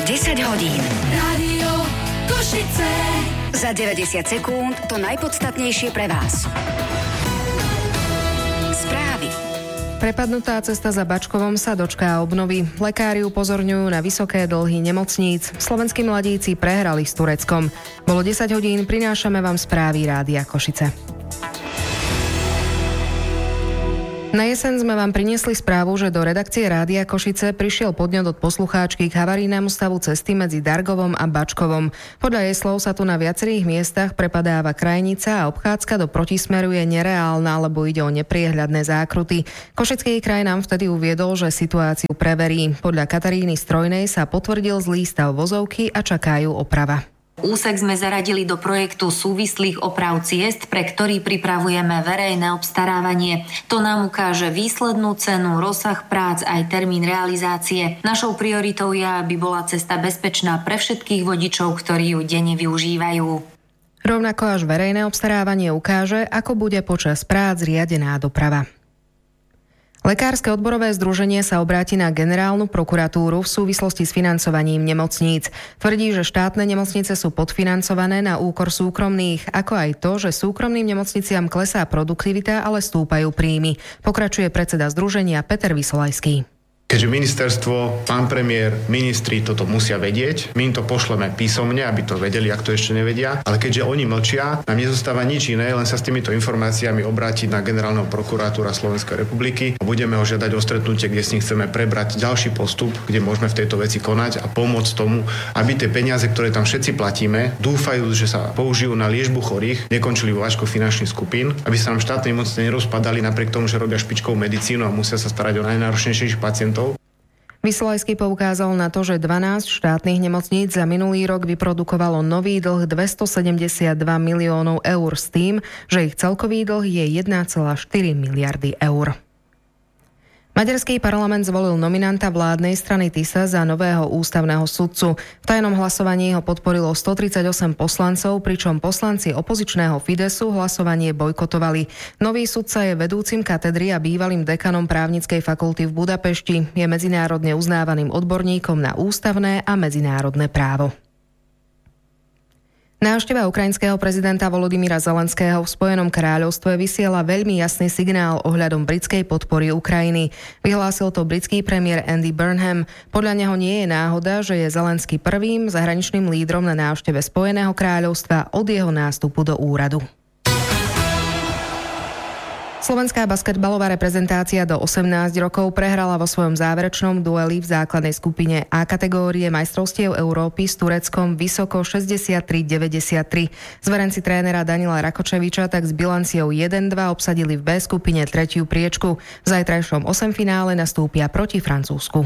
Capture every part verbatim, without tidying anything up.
desať hodín. Rádio Košice. Za deväťdesiat sekúnd to najpodstatnejšie pre vás. Správy. Prepadnutá cesta za Bačkovom sa dočká obnovy. Lekári upozorňujú na vysoké dlhy nemocníc. Slovenskí mladíci prehrali s Tureckom. Bolo desať hodín, prinášame vám správy Rádia Košice. Na jeseň sme vám priniesli správu, že do redakcie Rádia Košice prišiel podnet od poslucháčky k havarijnému stavu cesty medzi Dargovom a Bačkovom. Podľa jej slov sa tu na viacerých miestach prepadáva krajnica a obchádzka do protismeru je nereálna, alebo ide o nepriehľadné zákruty. Košický kraj nám vtedy uviedol, že situáciu preverí. Podľa Kataríny Strojnej sa potvrdil zlý stav vozovky a čakajú oprava. Úsek sme zaradili do projektu súvislých oprav ciest, pre ktorý pripravujeme verejné obstarávanie. To nám ukáže výslednú cenu, rozsah prác aj termín realizácie. Našou prioritou je, aby bola cesta bezpečná pre všetkých vodičov, ktorí ju denne využívajú. Rovnako až verejné obstarávanie ukáže, ako bude počas prác riadená doprava. Lekárske odborové združenie sa obráti na generálnu prokuratúru v súvislosti s financovaním nemocníc. Tvrdí, že štátne nemocnice sú podfinancované na úkor súkromných, ako aj to, že súkromným nemocniciam klesá produktivita, ale stúpajú príjmy. Pokračuje predseda združenia Peter Vysolajský. Keďže ministerstvo, pán premiér, ministri toto musia vedieť, my im to pošleme písomne, aby to vedeli, ak to ešte nevedia, ale keďže oni mlčia, nám nezostáva nič iné, len sa s týmito informáciami obrátiť na generálneho prokuratúra Slovenskej republiky a budeme ho žiadať o stretnutie, kde s ním chceme prebrať ďalší postup, kde môžeme v tejto veci konať a pomôcť tomu, aby tie peniaze, ktoré tam všetci platíme, dúfajú, že sa použijú na liečbu chorých, nekončili vo váčkoch finančných skupín, aby sa nám štátne nemocnice nerozpadali napriek tomu, že robia špičkovú medicínu a musia sa starať o najnáročnejších pacientov. Vysolajský poukázal na to, že dvanásť štátnych nemocníc za minulý rok vyprodukovalo nový dlh dvestosedemdesiatdva miliónov eur s tým, že ich celkový dlh je jeden celá štyri miliardy eur. Maďarský parlament zvolil nominanta vládnej strany TISA za nového ústavného sudcu. V tajnom hlasovaní ho podporilo stotridsaťosem poslancov, pričom poslanci opozičného Fidesu hlasovanie bojkotovali. Nový sudca je vedúcim katedry a bývalým dekanom právnickej fakulty v Budapešti. Je medzinárodne uznávaným odborníkom na ústavné a medzinárodné právo. Návšteva ukrajinského prezidenta Volodymyra Zelenského v Spojenom kráľovstve vysiela veľmi jasný signál ohľadom britskej podpory Ukrajiny. Vyhlásil to britský premiér Andy Burnham. Podľa neho nie je náhoda, že je Zelenský prvým zahraničným lídrom na návšteve Spojeného kráľovstva od jeho nástupu do úradu. Slovenská basketbalová reprezentácia do osemnásť rokov prehrala vo svojom záverečnom dueli v základnej skupine A kategórie majstrovstiev Európy s Tureckom vysoko šesťdesiattri deväťdesiattri. Zverenci trénera Danila Rakočeviča tak s bilanciou jeden dva obsadili v B skupine tretiu priečku. V zajtrajšom osemfinále nastúpia proti Francúzsku.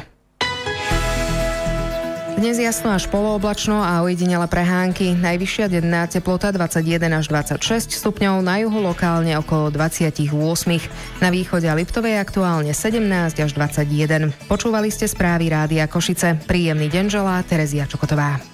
Dnes jasno až polooblačno a ojedinele prehánky. Najvyššia denná teplota dvadsaťjeden až dvadsaťšesť stupňov, na juhu lokálne okolo dvadsaťosem. Na východe a Liptovej aktuálne sedemnásť až dvadsaťjeden. Počúvali ste správy Rádia Košice. Príjemný deň želá Terezia Čokotová.